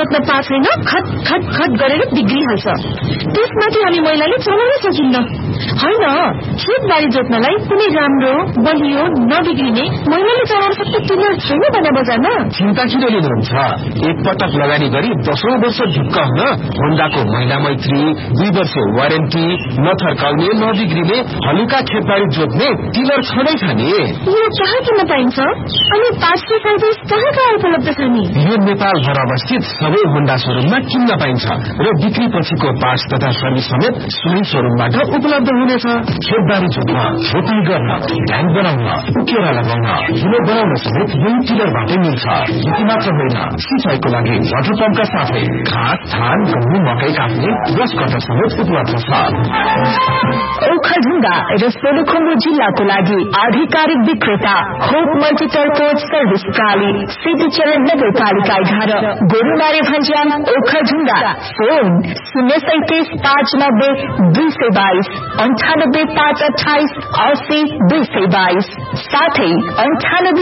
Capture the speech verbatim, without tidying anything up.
जोत्न पाछैन खट खट खट गरेर बिग्रिहाल्छ। त्यसमाथि हामी महिलाले चलाउन सकिन्न। होइन, खेतबारी जोत्नलाई कुनै राम्रो बलियो नबिग्रिने महिलाले चलाउन सक्ने टिलर छैन भने बजारमा। चिन्ता किन लिनुहुन्छ? एक पटक लगानी गरी दशौं वर्ष ढुक्क हुन होन्डाको महिला मैत्री दुई वर्ष वारेन्टी, नथर्काउने नबिग्रिने हलुका खेतबारी जोत्ने टिलर छँदैछ नि। यो कहाँ किन्न पाइन्छ अनि पाँच सर्भिस कहाँ कहाँ उपलब्ध छ नि? यो नेपालभर अवस्थित सबै होन्डा शोरूममा किन्न पाइन्छ र बिक्री पछिको पार्ट्स तथा सर्भिस समेत सोही शोरूमबाट उपलब्ध हुनेछ। खेतबारी जोत्न, रोपाई गर्न, ध्यान बनाउन, उकेरा लगाउन, हिलो बनाउन समेत यही टिलरबाटै मिल्छ। यति मात्र होइन, सिंचाइको लागि वाटर पम्पका साथै घाँस, धान, गहुँ, मकै काट्ने ब्रस कटर समेत उपलब्ध छ। ओखलढुङ्गा र सोलुखुम्बु जिल्लाको लागि आधिकारिक विक्रेता होप मल्टिटर्कोट सर्भिस प्रणाली, सिद्धिचरण नगरपालिका एघार, गोरुमारी भन्ज्याङ, ओखलढुङ्गा। फोन शून्य सैतिस पाँच नब्बे दुई सय बाइस अन्ठानब्बे पाँच अठाइस अस्सी दुई सय बाइस साथै अन्ठानब्बे